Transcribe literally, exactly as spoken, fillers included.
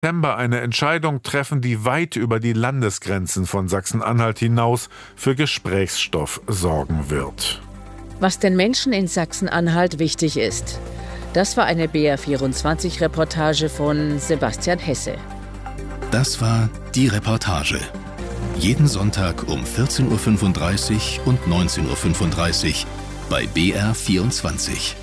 September eine Entscheidung treffen, die weit über die Landesgrenzen von Sachsen-Anhalt hinaus für Gesprächsstoff sorgen wird. Was den Menschen in Sachsen-Anhalt wichtig ist. Das war eine B R vierundzwanzig-Reportage von Sebastian Hesse. Das war die Reportage. Jeden Sonntag um vierzehn Uhr fünfunddreißig und neunzehn Uhr fünfunddreißig bei B R vierundzwanzig.